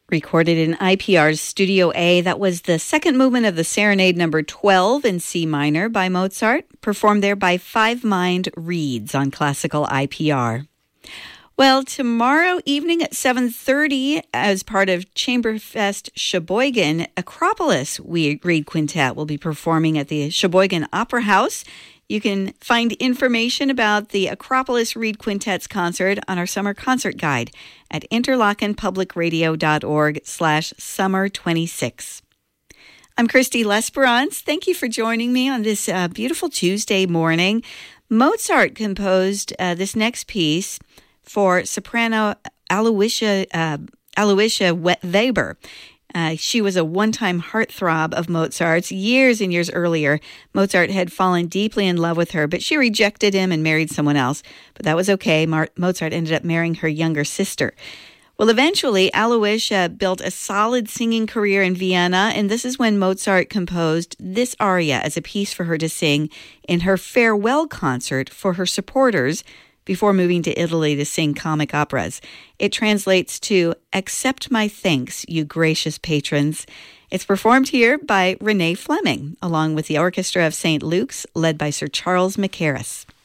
Recorded in IPR's Studio A, that was the second movement of the Serenade number 12 in C minor by Mozart, performed there by Five Mind Reeds on Classical IPR. Well, tomorrow evening at 7:30, as part of Chamberfest Sheboygan, Acropolis Reed Quintet will be performing at the Sheboygan Opera House. You can find information about the Acropolis Reed Quintet's concert on our summer concert guide at interlockenpublicradio.org/summer26. I'm Christy Lesperance. Thank you for joining me on this beautiful Tuesday morning. Mozart composed this next piece for soprano Aloysia Weber. She was a one-time heartthrob of Mozart's. Years and years earlier, Mozart had fallen deeply in love with her, but she rejected him and married someone else. But that was okay. Mozart ended up marrying her younger sister. Well, eventually, Aloysia built a solid singing career in Vienna, and this is when Mozart composed this aria as a piece for her to sing in her farewell concert for her supporters before moving to Italy to sing comic operas. It translates to, "Accept my thanks, you gracious patrons." It's performed here by Renee Fleming, along with the Orchestra of St. Luke's, led by Sir Charles Mackerras.